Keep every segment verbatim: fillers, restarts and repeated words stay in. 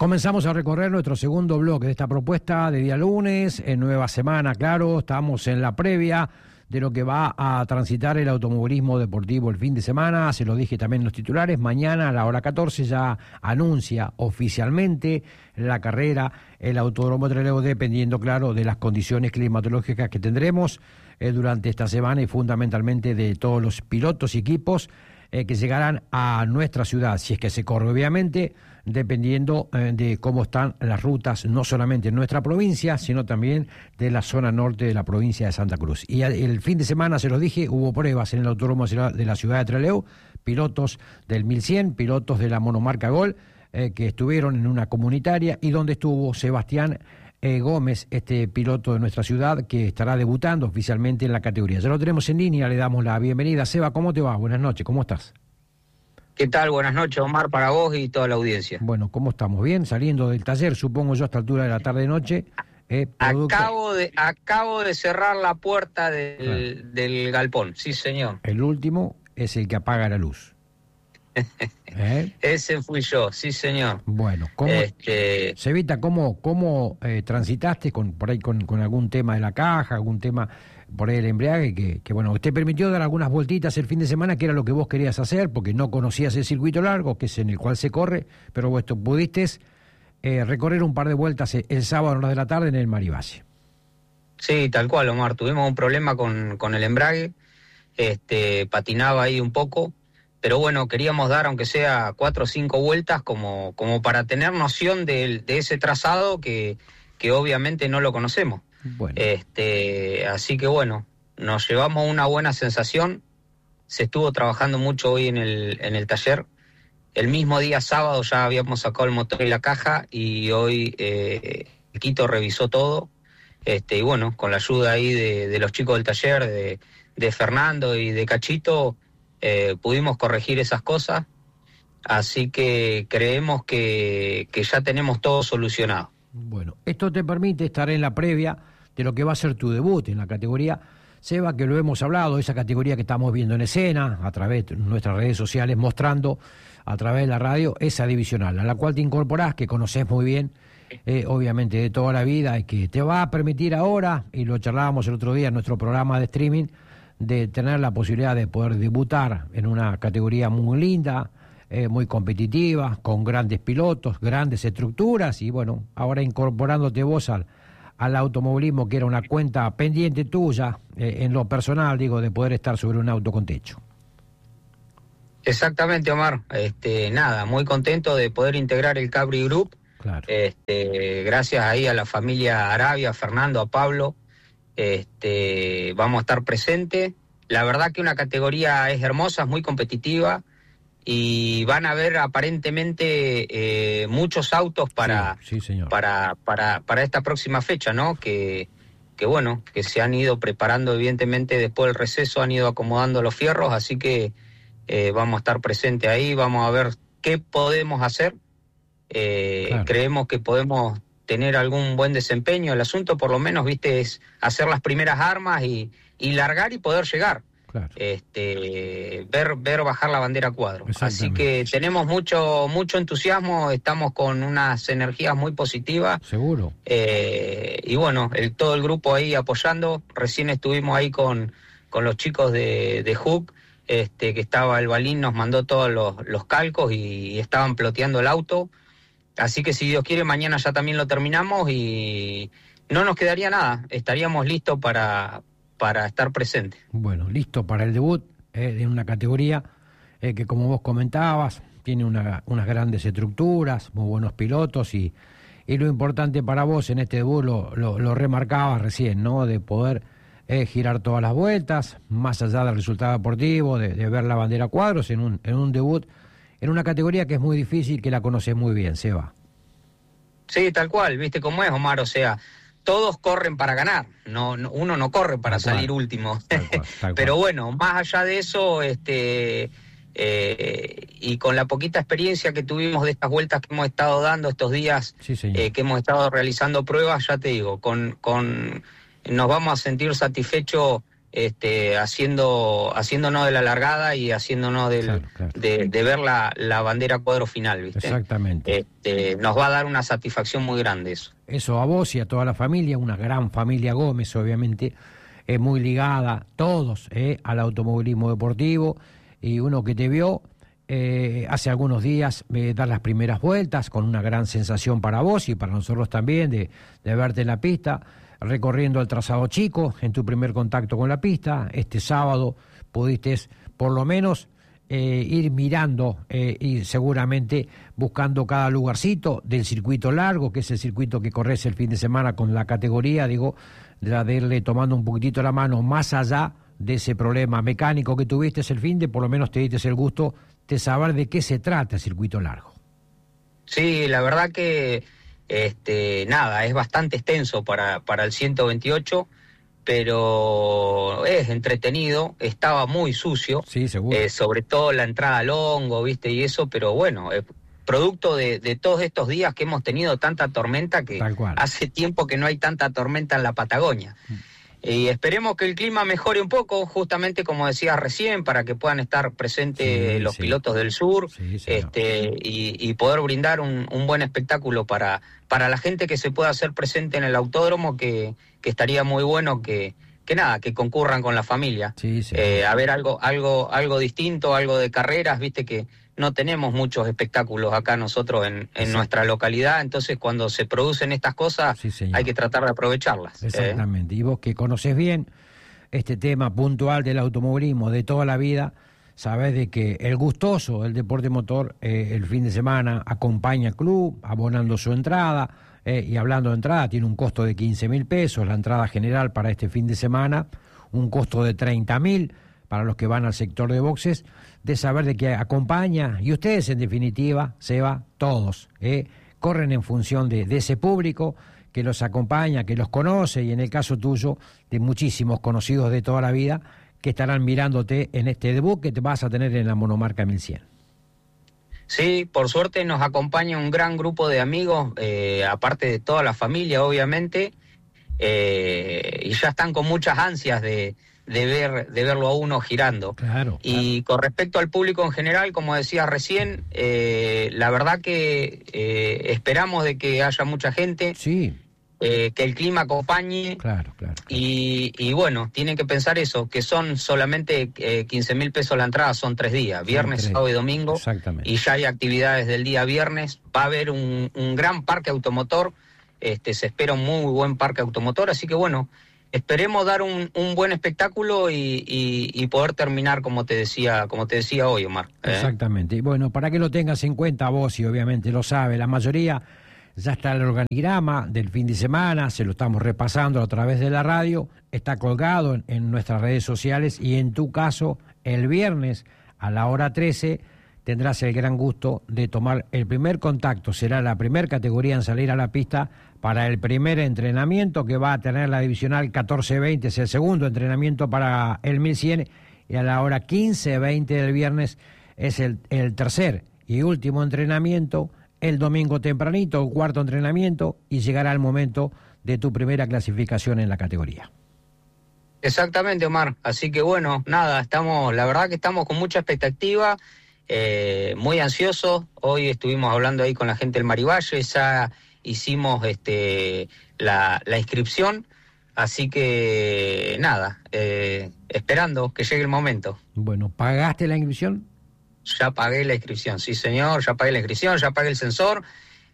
Comenzamos a recorrer nuestro segundo bloque de esta propuesta de día lunes, en nueva semana, claro, estamos en la previa de lo que va a transitar el automovilismo deportivo el fin de semana, se lo dije también en los titulares, mañana a la hora catorce ya anuncia oficialmente la carrera, el Autódromo Trelew, dependiendo, claro, de las condiciones climatológicas que tendremos eh, durante esta semana y fundamentalmente de todos los pilotos y equipos eh, que llegarán a nuestra ciudad, si es que se corre obviamente, dependiendo eh, de cómo están las rutas, no solamente en nuestra provincia, sino también de la zona norte de la provincia de Santa Cruz. Y el fin de semana, se lo dije, hubo pruebas en el autódromo de la ciudad de Trelew, pilotos del mil cien, pilotos de la monomarca Gol, eh, que estuvieron en una comunitaria, y donde estuvo Sebastián eh, Gómez, este piloto de nuestra ciudad, que estará debutando oficialmente en la categoría. Ya lo tenemos en línea, le damos la bienvenida. Seba, ¿cómo te va? Buenas noches, ¿cómo estás? ¿Qué tal? Buenas noches, Omar, para vos y toda la audiencia. Bueno, ¿cómo estamos? ¿Bien? Saliendo del taller, supongo yo, a esta altura de la tarde-noche. Eh, producto... acabo, de, acabo de cerrar la puerta del, claro. del galpón, sí, señor. El último es el que apaga la luz. ¿Eh? Ese fui yo, sí, señor. Bueno, ¿cómo, este... Cevita, ¿cómo, cómo eh, transitaste con, por ahí con, con algún tema de la caja, algún tema por ahí del embriague, que, que bueno, te permitió dar algunas vueltitas el fin de semana, que era lo que vos querías hacer, porque no conocías el circuito largo, que es en el cual se corre, pero vos pudiste eh, recorrer un par de vueltas el, el sábado a las de la tarde en el Maribase. Sí, tal cual, Omar, tuvimos un problema con, con el embrague, este, patinaba ahí un poco, pero bueno, queríamos dar aunque sea cuatro o cinco vueltas como, como para tener noción de, de ese trazado que, que obviamente no lo conocemos. Bueno. Este, así que bueno, nos llevamos una buena sensación. Se estuvo trabajando mucho hoy en el, en el taller. El mismo día sábado ya habíamos sacado el motor y la caja, y hoy eh, Quito revisó todo. Este, y bueno, con la ayuda ahí de, de los chicos del taller, de, de Fernando y de Cachito, eh, pudimos corregir esas cosas. Así que creemos que, que ya tenemos todo solucionado. Bueno, esto te permite estar en la previa de lo que va a ser tu debut en la categoría, Seba, que lo hemos hablado, esa categoría que estamos viendo en escena, a través de nuestras redes sociales, mostrando a través de la radio esa divisional, a la cual te incorporás, que conoces muy bien, eh, obviamente de toda la vida, y que te va a permitir ahora, y lo charlábamos el otro día en nuestro programa de streaming, de tener la posibilidad de poder debutar en una categoría muy linda, eh, muy competitiva, con grandes pilotos, grandes estructuras, y bueno, ahora incorporándote vos al al automovilismo, que era una cuenta pendiente tuya, eh, en lo personal, digo, de poder estar sobre un auto con techo. Exactamente, Omar. Este, nada, muy contento de poder integrar el Capri Group. Claro. Este, gracias ahí a la familia Arabia, a Fernando, a Pablo. Este, vamos a estar presentes. La verdad que una categoría es hermosa, es muy competitiva, y van a haber aparentemente eh, muchos autos para, sí, sí, señor. para para para esta próxima fecha, ¿no? Que, que bueno, que se han ido preparando evidentemente después del receso, han ido acomodando los fierros, así que eh, vamos a estar presentes ahí, vamos a ver qué podemos hacer. Eh, claro. Creemos que podemos tener algún buen desempeño. El asunto, por lo menos, viste, es hacer las primeras armas y, y largar y poder llegar. Claro. Este, ver ver bajar la bandera a cuadro. Así que tenemos mucho mucho entusiasmo, estamos con unas energías muy positivas. Seguro. Eh, y bueno, el, todo el grupo ahí apoyando. Recién estuvimos ahí con, con los chicos de, de Hook, este, que estaba el Balín, nos mandó todos los, los calcos y, y estaban ploteando el auto. Así que si Dios quiere, mañana ya también lo terminamos y no nos quedaría nada. Estaríamos listos para... para estar presente. Bueno, listo para el debut eh, en una categoría eh, que, como vos comentabas, tiene una, unas grandes estructuras, muy buenos pilotos, y, y lo importante para vos en este debut lo, lo, lo remarcabas recién, ¿no? De poder eh, girar todas las vueltas, más allá del resultado deportivo, de, de ver la bandera a cuadros en un, en un debut, en una categoría que es muy difícil, que la conoces muy bien, Seba. Sí, tal cual, viste cómo es, Omar, o sea, todos corren para ganar, no, no uno no corre para tal salir cual. último. Tal cual, tal Pero cual. Bueno, más allá de eso, este eh, y con la poquita experiencia que tuvimos de estas vueltas que hemos estado dando estos días, sí, eh, que hemos estado realizando pruebas, ya te digo, con, con nos vamos a sentir satisfechos este, haciendo, haciéndonos de la largada y haciéndonos del, claro, claro. De, de ver la, la bandera cuadro final, ¿viste? Exactamente. Este, nos va a dar una satisfacción muy grande eso. Eso a vos y a toda la familia, una gran familia Gómez, obviamente, es muy ligada, todos, eh, al automovilismo deportivo, y uno que te vio eh, hace algunos días eh, dar las primeras vueltas, con una gran sensación para vos y para nosotros también, de, de verte en la pista, recorriendo el trazado chico, en tu primer contacto con la pista. Este sábado pudiste, por lo menos, eh, ir mirando eh, y seguramente buscando cada lugarcito del circuito largo, que es el circuito que corres el fin de semana con la categoría, digo, de, la de irle tomando un poquitito la mano más allá de ese problema mecánico que tuviste el fin de, por lo menos te diste el gusto de saber de qué se trata el circuito largo. Sí, la verdad que Este, nada, es bastante extenso para, para el ciento veintiocho, pero es entretenido, estaba muy sucio, sí, seguro. Eh, sobre todo la entrada al hongo, viste, y eso, pero bueno, eh, producto de, de todos estos días que hemos tenido tanta tormenta, que hace tiempo que no hay tanta tormenta en la Patagonia. Mm. Y esperemos que el clima mejore un poco, justamente como decías recién, para que puedan estar presentes sí, los sí. pilotos del sur, sí, este, y, y poder brindar un, un buen espectáculo para, para la gente que se pueda hacer presente en el autódromo, que, que estaría muy bueno que, que nada, que concurran con la familia. Sí, sí. Eh, a ver algo, algo, algo distinto, algo de carreras, viste que no tenemos muchos espectáculos acá nosotros en, en sí. nuestra localidad, entonces cuando se producen estas cosas sí, hay que tratar de aprovecharlas. Exactamente, eh. Y vos que conoces bien este tema puntual del automovilismo de toda la vida, sabés de que el gustoso del deporte motor eh, el fin de semana acompaña al club, abonando su entrada, eh, y hablando de entrada, tiene un costo de quince mil pesos, la entrada general para este fin de semana, un costo de treinta mil para los que van al sector de boxes, de saber de que acompaña, y ustedes en definitiva, Seba, todos, eh, corren en función de, de ese público que los acompaña, que los conoce, y en el caso tuyo, de muchísimos conocidos de toda la vida, que estarán mirándote en este debut que te vas a tener en la monomarca mil cien. Sí, por suerte nos acompaña un gran grupo de amigos, eh, aparte de toda la familia, obviamente, eh, y ya están con muchas ansias de... de ver de verlo a uno girando. Claro, y claro. Con respecto al público en general, como decías recién, eh, la verdad que eh, esperamos de que haya mucha gente, sí. eh, que el clima acompañe, claro, claro, claro. Y, y bueno, tienen que pensar eso, que son solamente eh, quince mil pesos la entrada, son tres días, viernes, tres. sábado y domingo, Exactamente. Y ya hay actividades del día viernes, va a haber un, un gran parque automotor, este, se espera un muy buen parque automotor, así que bueno, esperemos dar un, un buen espectáculo y, y, y poder terminar como te decía, como te decía hoy, Omar. ¿eh? Exactamente. Y bueno, para que lo tengas en cuenta vos, y obviamente lo sabe, la mayoría ya está el organigrama del fin de semana, se lo estamos repasando a través de la radio, está colgado en, en nuestras redes sociales, y en tu caso, el viernes a la hora trece tendrás el gran gusto de tomar el primer contacto, será la primera categoría en salir a la pista para el primer entrenamiento que va a tener la divisional catorce veinte, es el segundo entrenamiento para el mil cien, y a la hora quince veinte del viernes es el, el tercer y último entrenamiento, el domingo tempranito, el cuarto entrenamiento, y llegará el momento de tu primera clasificación en la categoría. Exactamente, Omar, así que bueno, nada, estamos, la verdad que estamos con mucha expectativa, eh, muy ansiosos. Hoy estuvimos hablando ahí con la gente del Marivalle, ya hicimos este la, la inscripción, así que nada, eh, esperando que llegue el momento. Bueno, ¿pagaste la inscripción? Ya pagué la inscripción, sí señor, ya pagué la inscripción, ya pagué el sensor,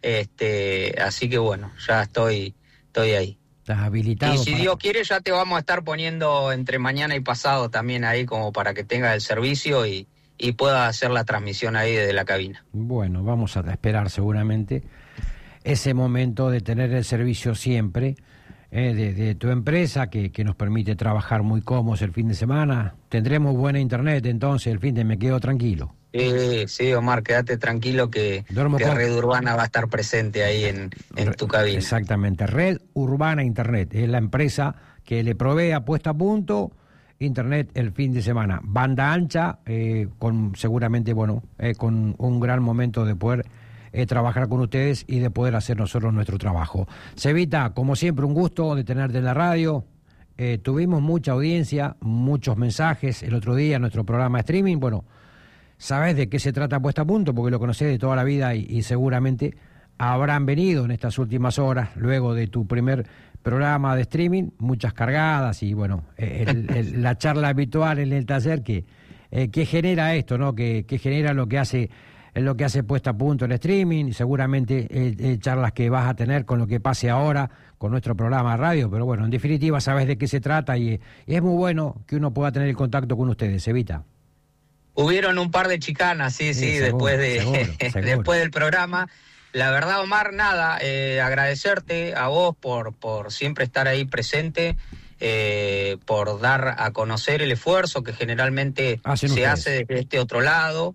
este, así que bueno, ya estoy, estoy ahí. Estás habilitado. Y si para... Dios quiere ya te vamos a estar poniendo entre mañana y pasado también ahí, como para que tengas el servicio y, y pueda hacer la transmisión ahí desde la cabina. Bueno, vamos a esperar seguramente ese momento de tener el servicio siempre, eh, de, de tu empresa, que, que nos permite trabajar muy cómodos el fin de semana. Tendremos buena internet, entonces el fin de me quedo tranquilo. Sí, sí, Omar, quédate tranquilo que, que con... Red Urbana va a estar presente ahí en, en tu cabina. Exactamente, Red Urbana Internet, es la empresa que le provee a puesta a punto internet el fin de semana. Banda ancha, eh, con seguramente, bueno, eh, con un gran momento de poder eh, trabajar con ustedes y de poder hacer nosotros nuestro trabajo. Cevita, como siempre, un gusto de tenerte en la radio. eh, tuvimos mucha audiencia, muchos mensajes el otro día en nuestro programa de streaming. Bueno, sabés de qué se trata Puesta a Punto, porque lo conocés de toda la vida y, y seguramente habrán venido en estas últimas horas, luego de tu primer programa de streaming, muchas cargadas y bueno, el, el, la charla habitual en el taller que, eh, que genera esto, ¿no? Que, que genera lo que hace lo que hace Puesta a Punto el streaming y seguramente eh, eh, charlas que vas a tener con lo que pase ahora con nuestro programa de radio, pero bueno, en definitiva sabes de qué se trata y, y es muy bueno que uno pueda tener el contacto con ustedes, Evita. Hubieron un par de chicanas, sí, sí, sí seguro, después de seguro, seguro. después del programa. La verdad, Omar, nada, eh, agradecerte a vos por, por siempre estar ahí presente, eh, por dar a conocer el esfuerzo que generalmente Hacen se ustedes. hace desde este otro lado.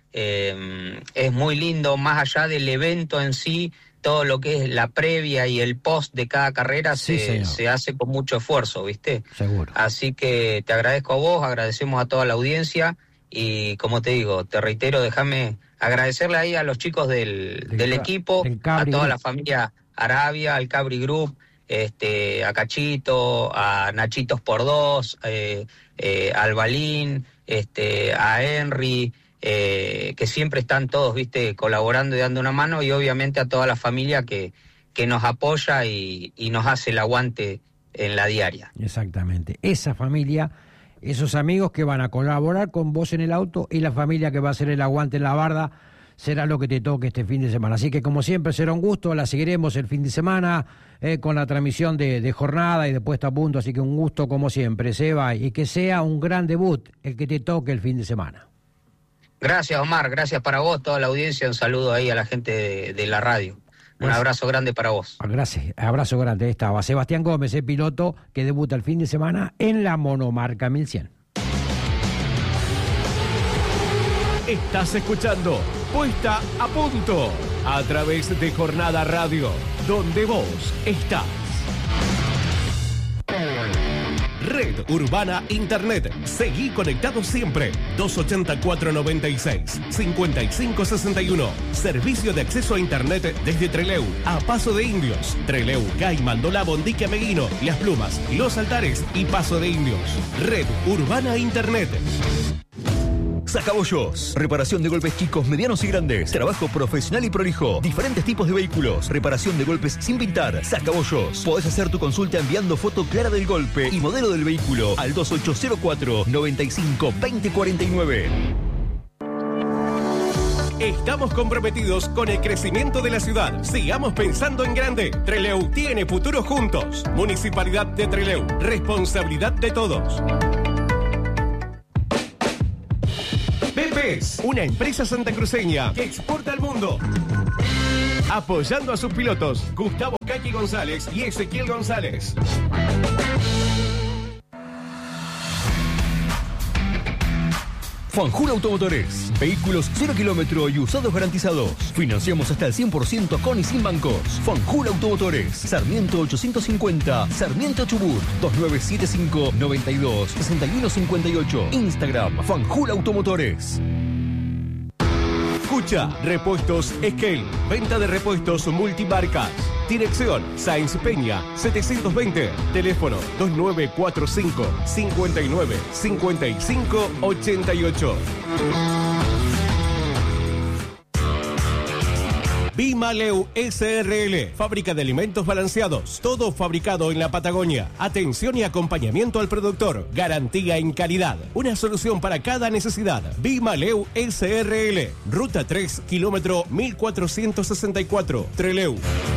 Eh, es muy lindo, más allá del evento en sí, todo lo que es la previa y el post de cada carrera sí, se, se hace con mucho esfuerzo, ¿viste? Seguro. Así que te agradezco a vos, agradecemos a toda la audiencia y como te digo, te reitero, déjame agradecerle ahí a los chicos del, del, del equipo, a toda la familia Arabia, al Cabri Group, este, a Cachito, a Nachitos por Dos, eh, eh, al Balín, este, a Henry, Eh, que siempre están todos, viste, colaborando y dando una mano, y obviamente a toda la familia que, que nos apoya y, y nos hace el aguante en la diaria. Exactamente, esa familia, esos amigos que van a colaborar con vos en el auto y la familia que va a hacer el aguante en la barda, será lo que te toque este fin de semana. Así que como siempre será un gusto, la seguiremos el fin de semana eh, con la transmisión de, de jornada y de Puesta a Punto, así que un gusto como siempre, Seba, y que sea un gran debut el que te toque el fin de semana. Gracias, Omar, gracias para vos, toda la audiencia, un saludo ahí a la gente de, de la radio. Un gracias. Abrazo grande para vos. Gracias, abrazo grande. Estaba Sebastián Gómez, el piloto que debuta el fin de semana en la monomarca mil cien. Estás escuchando Puesta a Punto a través de Jornada Radio, donde vos estás. Red Urbana Internet. Seguí conectado siempre. dos ochenta y cuatro noventa y seis, cincuenta y cinco sesenta y uno. Servicio de acceso a Internet desde Trelew a Paso de Indios. Trelew, Caiman, Dolabo, Bondique, Meguino, Las Plumas, Los Altares y Paso de Indios. Red Urbana Internet. Sacabollos. Reparación de golpes chicos, medianos y grandes. Trabajo profesional y prolijo. Diferentes tipos de vehículos. Reparación de golpes sin pintar. Sacabollos. Podés hacer tu consulta enviando foto clara del golpe y modelo del vehículo al dos ocho cero cuatro, noventa y cinco, veinte cuarenta y nueve. Estamos comprometidos con el crecimiento de la ciudad. Sigamos pensando en grande. Trelew tiene futuro juntos. Municipalidad de Trelew. Responsabilidad de todos. Pepes, una empresa santacruceña que exporta al mundo. Apoyando a sus pilotos, Gustavo Caqui González y Ezequiel González. Fanjul Automotores. Vehículos cero kilómetro y usados garantizados. Financiamos hasta el cien por ciento con y sin bancos. Fanjul Automotores. Sarmiento ochocientos cincuenta. Sarmiento Chubut. dos nueve siete cinco, noventa y dos, sesenta y uno cincuenta y ocho. Instagram. Fanjul Automotores. Escucha, Repuestos Esquel. Venta de repuestos multimarcas. Dirección Sáenz Peña, setecientos veinte. Teléfono dos nueve cuatro cinco, cinco nueve, cinco cinco, ocho ocho. Bimaleu S R L, fábrica de alimentos balanceados, todo fabricado en la Patagonia. Atención y acompañamiento al productor, garantía en calidad, una solución para cada necesidad. Bimaleu S R L, ruta tres, kilómetro mil cuatrocientos sesenta y cuatro, Trelew.